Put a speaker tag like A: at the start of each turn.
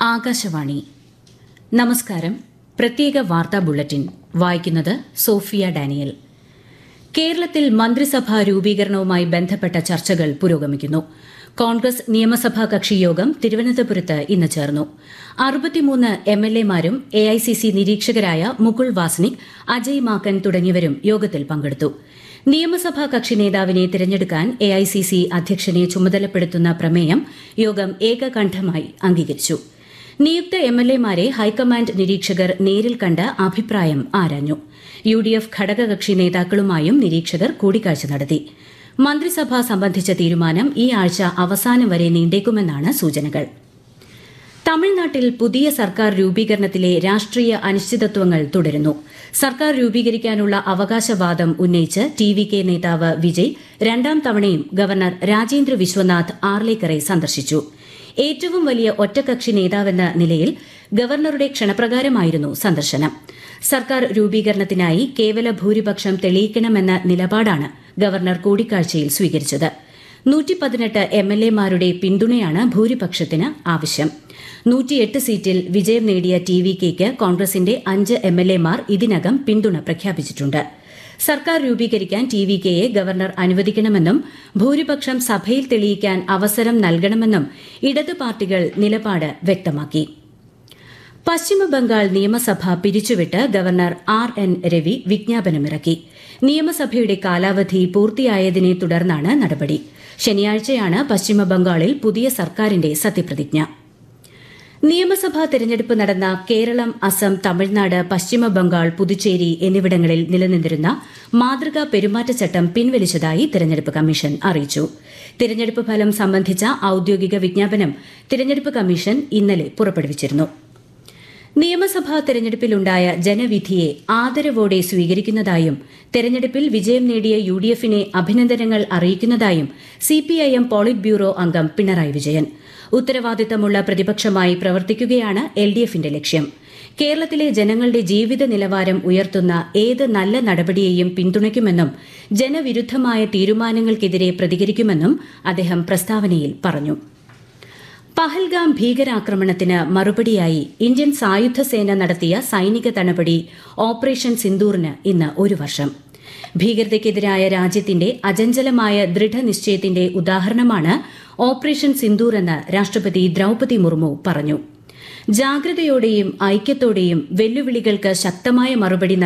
A: ആകാശവാണി. നമസ്കാരം. പ്രത്യേക വാർത്താ ബുള്ളറ്റിൻ വായിക്കുന്നത് സോഫിയ ഡാനിയൽ. കേരളത്തിൽ മന്ത്രിസഭാ രൂപീകരണവുമായി ബന്ധപ്പെട്ട ചർച്ചകൾ പുരോഗമിക്കുന്നു. കോൺഗ്രസ് നിയമസഭാ കക്ഷിയോഗം തിരുവനന്തപുരത്ത് ഇന്ന് ചേർന്നു. 63 എംഎൽഎമാരും എഐസിസി നിരീക്ഷകരായ മുകുൾ വാസ്നിക്, അജയ് മാക്കൻ തുടങ്ങിയവരും യോഗത്തിൽ പങ്കെടുത്തു. നിയമസഭാ കക്ഷി നേതാവിനെ തിരഞ്ഞെടുക്കാൻ എഐസിസി അധ്യക്ഷനെ ചുമതലപ്പെടുത്തുന്ന പ്രമേയം യോഗം ഏകകണ്ഠമായി അംഗീകരിച്ചു. നിയുക്ത എംഎൽഎമാരെ ഹൈക്കമാൻഡ് നിരീക്ഷകർ നേരിൽ കണ്ട് അഭിപ്രായം ആരാഞ്ഞു. യുഡിഎഫ് ഘടകകക്ഷി നേതാക്കളുമായും നിരീക്ഷകർ കൂടിക്കാഴ്ച നടത്തി. മന്ത്രിസഭ സംബന്ധിച്ച തീരുമാനം ഈ ആഴ്ച അവസാനം വരെ നീണ്ടേക്കുമെന്നാണ് സൂചനകൾ. തമിഴ്നാട്ടിൽ പുതിയ സർക്കാർ രൂപീകരണത്തിലെ രാഷ്ട്രീയ അനിശ്ചിതത്വങ്ങൾ തുടരുന്നു. സർക്കാർ രൂപീകരിക്കാനുള്ള അവകാശവാദം ഉന്നയിച്ച് ടിവികെ നേതാവ് വിജയ് രണ്ടാം തവണയും ഗവർണർ രാജേന്ദ്ര വിശ്വനാഥ് ആർലേക്കറെ സന്ദർശിച്ചു. ഏറ്റവും വലിയ ഒറ്റകക്ഷി നേതാവെന്ന നിലയിൽ ഗവർണറുടെ ക്ഷണപ്രകാരമായിരുന്നു സന്ദർശനം. സർക്കാർ രൂപീകരണത്തിനായി കേവല ഭൂരിപക്ഷം തെളിയിക്കണമെന്ന നിലപാടാണ് ഗവർണർ കൂടിക്കാഴ്ചയിൽ സ്വീകരിച്ചത്. 118 എംഎൽഎമാരുടെ പിന്തുണയാണ് ഭൂരിപക്ഷത്തിന് ആവശ്യം. 108 സീറ്റിൽ വിജയം നേടിയ ടിവികെയ്ക്ക് കോൺഗ്രസിന്റെ 5 എംഎൽഎമാർ ഇതിനകം പിന്തുണ പ്രഖ്യാപിച്ചിട്ടുണ്ട്. സർക്കാർ രൂപീകരിക്കാൻ ടിവികെയെ ഗവർണർ അനുവദിക്കണമെന്നും ഭൂരിപക്ഷം സഭയിൽ തെളിയിക്കാൻ അവസരം നൽകണമെന്നും ഇടത് പാർട്ടികൾ നിലപാട് വ്യക്തമാക്കി. പശ്ചിമബംഗാൾ നിയമസഭ പിരിച്ചുവിട്ട് ഗവർണർ RN രവി വിജ്ഞാപനമിറക്കി. നിയമസഭയുടെ കാലാവധി പൂർത്തിയായതിനെ തുടർന്നാണ് നടപടി. ശനിയാഴ്ചയാണ് പശ്ചിമബംഗാളിൽ പുതിയ സർക്കാരിന്റെ സത്യപ്രതിജ്ഞ. നിയമസഭാ തെരഞ്ഞെടുപ്പ് നടന്ന കേരളം, അസം, തമിഴ്നാട്, പശ്ചിമബംഗാൾ, പുതുച്ചേരി എന്നിവിടങ്ങളിൽ നിലനിന്നിരുന്ന മാതൃകാ പെരുമാറ്റച്ചട്ടം പിൻവലിച്ചതായി തെരഞ്ഞെടുപ്പ് കമ്മീഷൻ അറിയിച്ചു. തെരഞ്ഞെടുപ്പ് ഫലം സംബന്ധിച്ച ഔദ്യോഗിക വിജ്ഞാപനം തെരഞ്ഞെടുപ്പ് കമ്മീഷൻ ഇന്നലെ പുറപ്പെടുവിച്ചിരുന്നു. നിയമസഭാ തെരഞ്ഞെടുപ്പിലുണ്ടായ ജനവിധിയെ ആദരവോടെ സ്വീകരിക്കുന്നതായും തെരഞ്ഞെടുപ്പിൽ വിജയം നേടിയ യുഡിഎഫിനെ അഭിനന്ദനങ്ങൾ അറിയിക്കുന്നതായും സിപിഐഎം പോളിറ്റ് ബ്യൂറോ അംഗം പിണറായി വിജയൻ. ഉത്തരവാദിത്തമുള്ള പ്രതിപക്ഷമായി പ്രവർത്തിക്കുകയാണ് എൽഡിഎഫിന്റെ ലക്ഷ്യം. കേരളത്തിലെ ജനങ്ങളുടെ ജീവിത നിലവാരം ഉയർത്തുന്ന ഏത് നല്ല നടപടിയെയും പിന്തുണയ്ക്കുമെന്നും ജനവിരുദ്ധമായ തീരുമാനങ്ങൾക്കെതിരെ പ്രതികരിക്കുമെന്നും അദ്ദേഹം പ്രസ്താവനയിൽ പറഞ്ഞു. പഹൽഗാം ഭീകരാക്രമണത്തിന് മറുപടിയായി ഇന്ത്യൻ സായുധ സേന നടത്തിയ സൈനിക നടപടി ഓപ്പറേഷൻ സിന്ദൂറിന് ഇന്ന് 1 വർഷം. ഭീകരതയ്ക്കെതിരായ രാജ്യത്തിന്റെ അചഞ്ചലമായ ദൃഢനിശ്ചയത്തിന്റെ ഉദാഹരണമാണ് ഓപ്പറേഷൻ സിന്ദൂർ എന്ന് രാഷ്ട്രപതി ദ്രൌപദി മുർമു പറഞ്ഞു. ജാഗ്രതയോടെയും ഐക്യത്തോടെയും വെല്ലുവിളികൾക്ക് ശക്തമായ മറുപടി